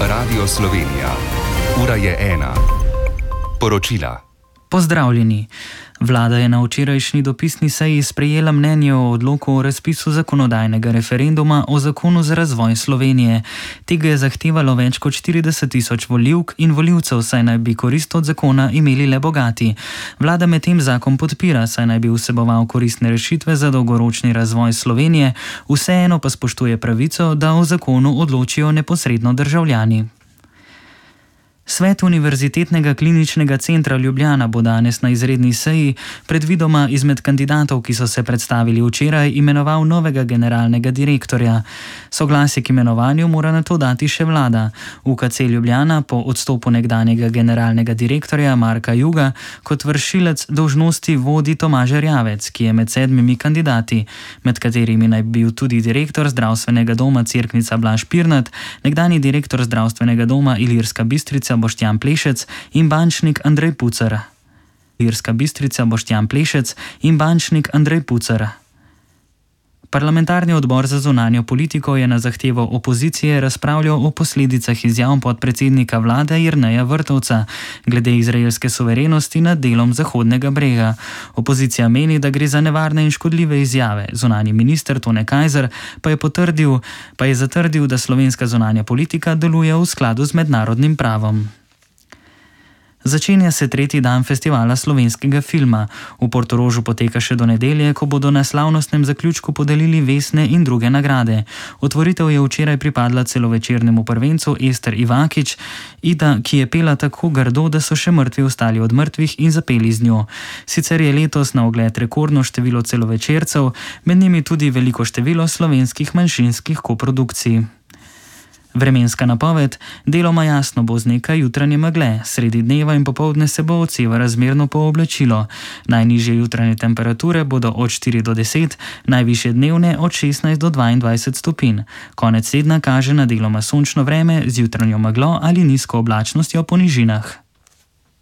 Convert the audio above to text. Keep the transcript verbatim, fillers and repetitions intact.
Radio Slovenija. Ura je ena. Poročila. Pozdravljeni. Vlada je na včerajšnji dopisni seji sprejela mnenje o odloku o razpisu zakonodajnega referenduma o zakonu za razvoj Slovenije. Tega je zahtevalo več kot štirideset tisoč volivk in volivcev, saj naj bi korist od zakona imeli le bogati. Vlada medtem zakon podpira, saj naj bi vseboval koristne rešitve za dolgoročni razvoj Slovenije, vseeno pa spoštuje pravico, da o zakonu odločijo neposredno državljani. Svet Univerzitetnega kliničnega centra Ljubljana bo danes na izredni seji predvidoma izmed kandidatov, ki so se predstavili včeraj, imenoval novega generalnega direktorja. Soglasje k imenovanju mora nato dati še vlada. U K C Ljubljana po odstopu nekdanjega generalnega direktorja Marka Juga kot vršilec dolžnosti vodi Tomaž Erjavec, ki je med sedmimi kandidati, med katerimi naj bi bil tudi direktor zdravstvenega doma Cerknica Blaž Pirnat, nekdanji direktor zdravstvenega doma Ilirska Bistrica Boštjan Plešec in bančnik Andrej Pucer. Ilirska Bistrica Boštjan Plešec in bančnik Andrej Pucer. Parlamentarni odbor za zunanjo politiko je na zahtevo opozicije razpravljal o posledicah izjav podpredsednika vlade Jerneja Vrtovca glede izraelske suverenosti nad delom Zahodnega brega. Opozicija meni, da gre za nevarne in škodljive izjave. Zunanji minister Tone Kajzer pa je potrdil, pa je zatrdil, da slovenska zunanja politika deluje v skladu z mednarodnim pravom. Začenja se tretji dan festivala slovenskega filma. V Portorožu poteka še do nedelje, ko bodo na slavnostnem zaključku podelili vesne in druge nagrade. Otvoritev je včeraj pripadla celovečernemu prvencu Ester Ivakič, Ida, ki je pela tako grdo, da so še mrtvi ostali od mrtvih in zapeli z njo. Sicer je letos na ogled rekordno število celovečercev, med njimi tudi veliko število slovenskih manjšinskih koprodukcij. Vremenska napoved: deloma jasno bo z nekaj jutranje megle, sredi dneva in popoldne se bo odseva razmerno pooblačilo. Najnižje jutranje temperature bodo od štiri do deset, najvišje dnevne od šestnajst do dvaindvajset stopinj. Konec tedna kaže na deloma sončno vreme z jutranjo meglo ali nizko oblačnostjo po nižinah.